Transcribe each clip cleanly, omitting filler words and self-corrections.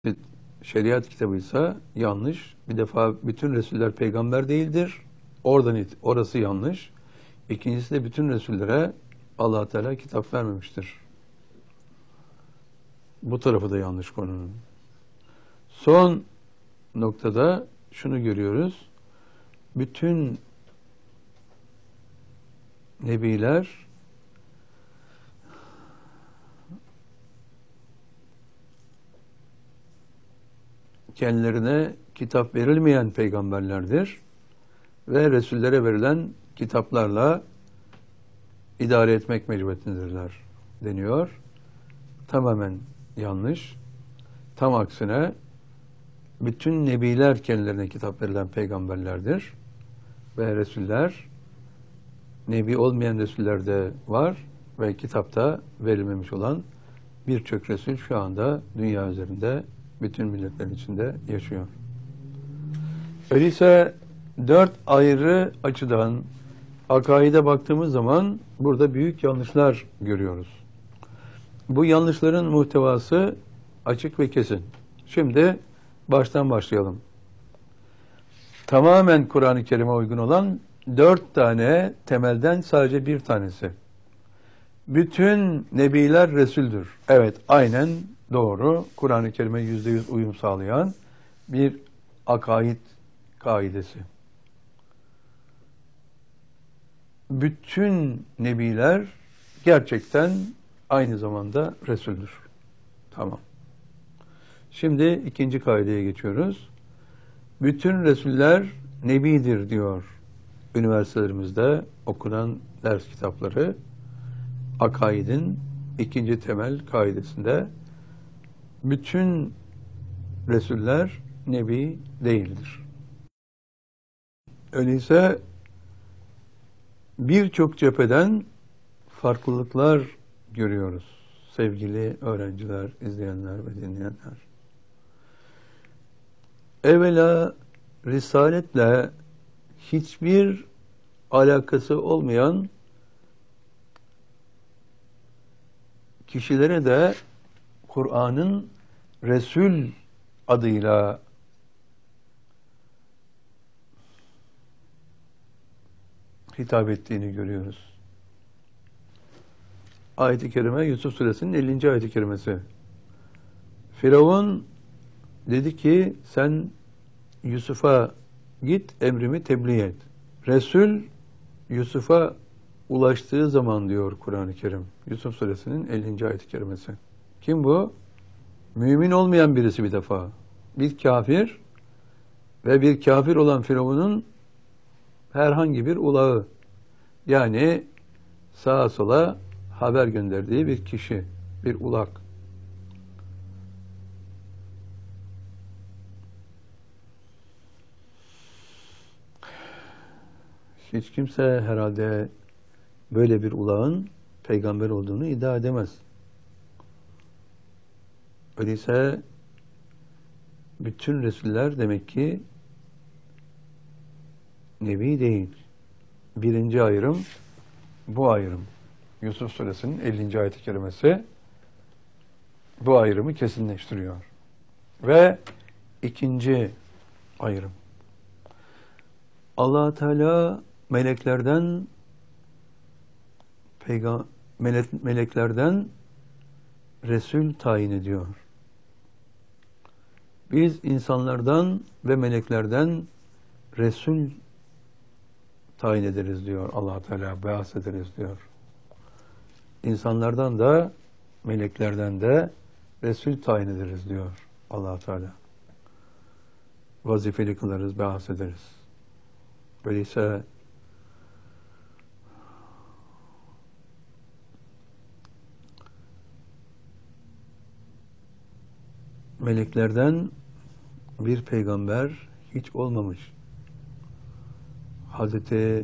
şeriat kitabıysa yanlış. Bir defa bütün Resuller peygamber değildir. Orası yanlış. İkincisi de bütün Resullere Allah Teala kitap vermemiştir. Bu tarafı da yanlış konunun. Son noktada şunu görüyoruz. Bütün nebiler kendilerine kitap verilmeyen peygamberlerdir ve Resullere verilen kitaplarla idare etmek mecburiyetindedirler deniyor. Tamamen yanlış. Tam aksine bütün nebiler kendilerine kitap verilen peygamberlerdir ve Resuller, nebi olmayan Resuller de var ve kitapta verilmemiş olan birçok Resul şu anda dünya üzerinde bütün milletlerin içinde yaşıyor. Öyleyse 4 ayrı açıdan akaide baktığımız zaman burada büyük yanlışlar görüyoruz. Bu yanlışların muhtevası açık ve kesin. Şimdi baştan başlayalım. Tamamen Kur'an-ı Kerim'e uygun olan 4 tane temelden sadece bir tanesi. Bütün nebiler Resul'dür. Evet, aynen doğru. Kur'an-ı Kerim'e %100 uyum sağlayan bir akaid kaidesi. Bütün nebiler gerçekten aynı zamanda Resul'dür. Tamam. Şimdi ikinci kaideye geçiyoruz. Bütün Resuller nebidir diyor üniversitelerimizde okunan ders kitapları. Akaidin ikinci temel kaidesinde bütün Resuller nebi değildir. Öyleyse birçok cepheden farklılıklar görüyoruz. Sevgili öğrenciler, izleyenler ve dinleyenler. Evvela Risaletle hiçbir alakası olmayan kişilere de Kur'an'ın Resul adıyla hitap ettiğini görüyoruz. Ayet-i Kerime Yusuf Suresinin 50. ayet-i kerimesi. Firavun dedi ki sen Yusuf'a git emrimi tebliğ et. Resul Yusuf'a ulaştığı zaman diyor Kur'an-ı Kerim. Yusuf Suresinin 50. ayet-i kerimesi. Kim bu? Mümin olmayan birisi bir defa. Bir kafir ve bir kafir olan Firavun'un herhangi bir ulağı. Yani sağa sola haber gönderdiği bir kişi, bir ulak. Hiç kimse herhalde böyle bir ulağın peygamber olduğunu iddia edemez. Öyleyse bütün Resuller demek ki nebi değil. Birinci ayrım bu ayrım. Yusuf Suresinin 50. ayet-i kerimesi bu ayrımı kesinleştiriyor. Ve ikinci ayrım. Allah Teala meleklerden Resul tayin ediyor. Biz insanlardan ve meleklerden Resul tayin ederiz diyor Allah Teala, bahsederiz diyor. İnsanlardan da meleklerden de Resul tayin ederiz diyor Allah Teala. Vazifeli kılarız, bahsederiz. Böyleyse meleklerden bir peygamber hiç olmamış. Hazreti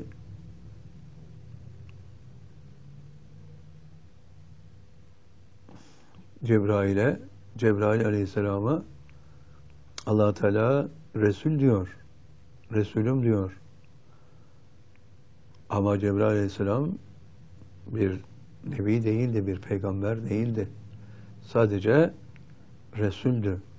Cebrail Aleyhisselam'a Allah Teala Resul diyor. Resulüm diyor. Ama Cebrail Aleyhisselam bir nebi değildi, bir peygamber değildi. Sadece Resul'dü.